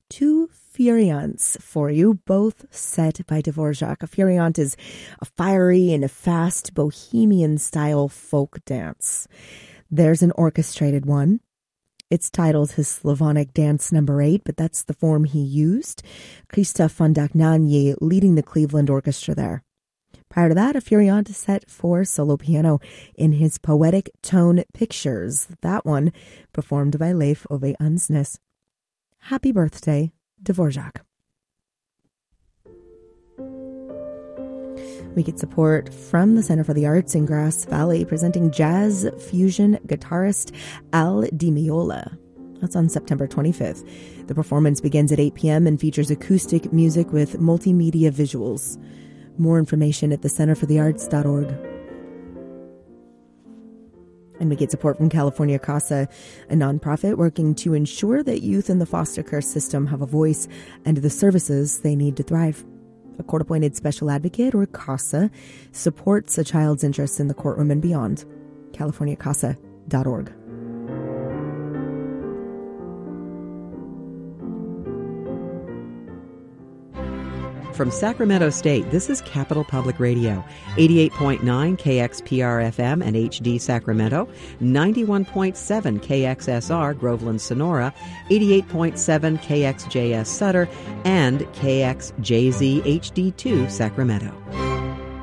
two furiants for you, both set by Dvorak. A furiant is a fiery and a fast bohemian-style folk dance. There's an orchestrated one. It's titled his Slavonic Dance No. 8, but that's the form he used. Christoph von Dachnanye leading the Cleveland Orchestra there. Prior to that, a furiant set for solo piano in his Poetic Tone Pictures. That one performed by Leif Ove Ansnes. Happy birthday, Dvorak. We get support from the Center for the Arts in Grass Valley, presenting jazz fusion guitarist Al Di Meola. That's on September 25th. The performance begins at 8 p.m. and features acoustic music with multimedia visuals. More information at thecenterforthearts.org. And we get support from California CASA, a nonprofit working to ensure that youth in the foster care system have a voice and the services they need to thrive. A court-appointed special advocate, or CASA, supports a child's interests in the courtroom and beyond. CaliforniaCASA.org. From Sacramento State, this is Capital Public Radio, 88.9 KXPR-FM and HD Sacramento, 91.7 KXSR Groveland Sonora, 88.7 KXJS Sutter, and KXJZ HD2 Sacramento.